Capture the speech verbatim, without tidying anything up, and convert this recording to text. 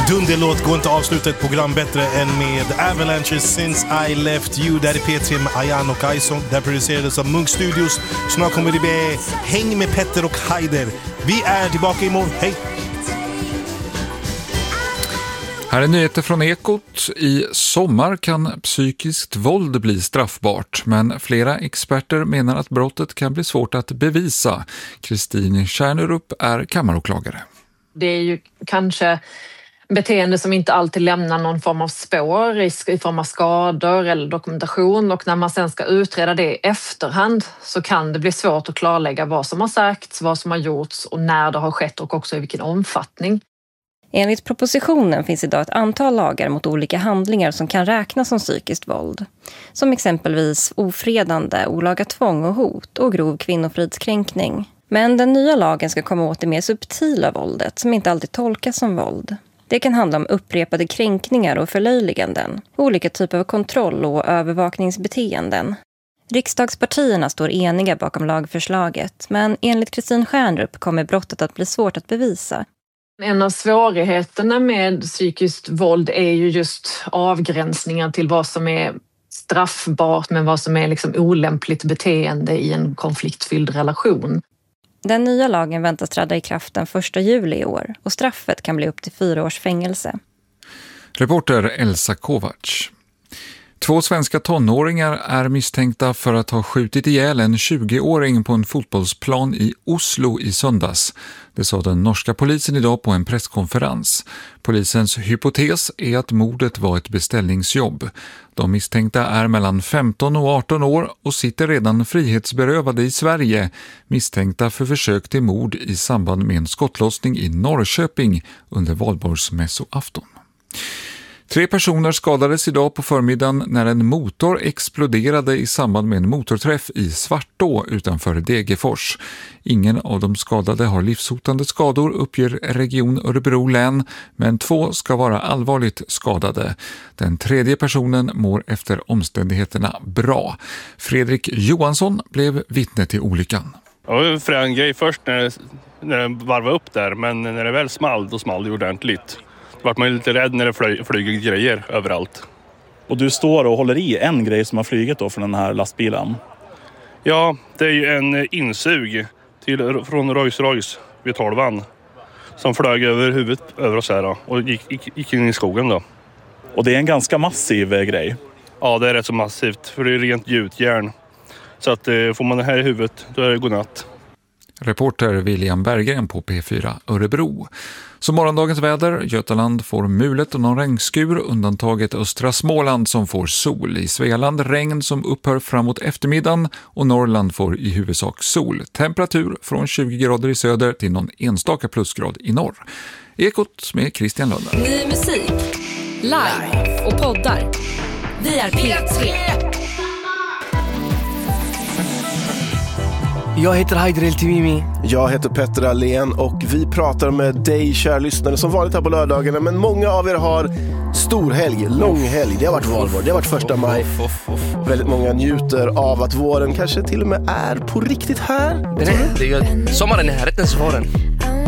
dunderlåt går inte att avsluta ett program bättre än med Avalanches Since I Left You. Där är P tre med Ayan och Aison. Där producerades av Munk Studios. Snart kommer det bli Häng med Petter och Heider. Vi är tillbaka imorgon. Hej! Här är nyheter från Ekot. I sommar kan psykiskt våld bli straffbart, men flera experter menar att brottet kan bli svårt att bevisa. Kristin Kärnerup är kammaråklagare. Det är ju kanske beteende som inte alltid lämnar någon form av spår, risk i form av skador eller dokumentation, och när man sen ska utreda det i efterhand så kan det bli svårt att klarlägga vad som har sagts, vad som har gjorts och när det har skett och också i vilken omfattning. Enligt propositionen finns idag ett antal lagar mot olika handlingar som kan räknas som psykiskt våld. Som exempelvis ofredande, olaga tvång och hot och grov kvinnofridskränkning. Men den nya lagen ska komma åt det mer subtila våldet som inte alltid tolkas som våld. Det kan handla om upprepade kränkningar och förlöjliganden, olika typer av kontroll- och övervakningsbeteenden. Riksdagspartierna står eniga bakom lagförslaget, men enligt Kristin Stjärnrup kommer brottet att bli svårt att bevisa. En av svårigheterna med psykiskt våld är ju just avgränsningar till vad som är straffbart men vad som är liksom olämpligt beteende i en konfliktfylld relation. Den nya lagen väntas träda i kraft den första juli i år och straffet kan bli upp till fyra års fängelse. Reporter Elsa Kovacs. Två svenska tonåringar är misstänkta för att ha skjutit ihjäl en tjugoåring på en fotbollsplan i Oslo i söndags. Det sa den norska polisen idag på en presskonferens. Polisens hypotes är att mordet var ett beställningsjobb. De misstänkta är mellan femton och arton år och sitter redan frihetsberövade i Sverige, misstänkta för försök till mord i samband med en skottlossning i Norrköping under valborgsmässoafton. Tre personer skadades idag på förmiddagen när en motor exploderade i samband med en motorträff i Svartå utanför Degerfors. Ingen av de skadade har livshotande skador, uppger Region Örebro län, men två ska vara allvarligt skadade. Den tredje personen mår efter omständigheterna bra. Fredrik Johansson blev vittne till olyckan. Det var en frän grej först när, när den varvade upp där, men när det väl small, då small det ordentligt. Vart man lite rädd när det fly, flyger grejer överallt. Och du står och håller i en grej som har flugit då från den här lastbilen? Ja, det är ju en insug till, från Rolls-Royce vid tolvan som flög över huvudet över oss här då, och gick, gick, gick in i skogen då. Och det är en ganska massiv eh, grej? Ja, det är rätt så massivt, för det är rent gjutjärn. Så att eh, får man det här i huvudet, då är det godnatt. Reporter William Berggren på P fyra Örebro. Så morgondagens väder, Götaland får mulet och någon regnskur, undantaget östra Småland som får sol. I Svealand regn som upphör framåt eftermiddagen och Norrland får i huvudsak sol. Temperatur från tjugo grader i söder till någon enstaka plusgrad i norr. Ekot med Christian Lundberg. Ny musik, live och poddar. Vi är P tre. Jag heter Heider El Timimi. Jag heter Petter Alén och vi pratar med dig, kära lyssnare, som vanligt här på lördagarna. Men många av er har stor helg, lång helg. Det har varit valvår, det har varit första maj. Väldigt många njuter av att våren kanske till och med är på riktigt här. Den är, det är ju, sommaren är här, rättens våren.